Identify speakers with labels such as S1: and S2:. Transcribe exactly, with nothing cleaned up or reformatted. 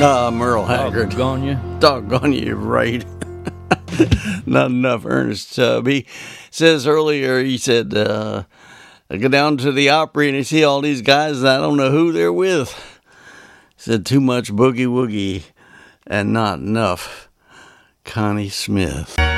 S1: Ah, Merle Haggard.
S2: Doggone you.
S1: Doggone you, right. Not enough. Ernest Tubb. He says earlier, he said, uh, I go down to the Opry and I see all these guys and I don't know who they're with. He said, too much boogie woogie and not enough Connie Smith.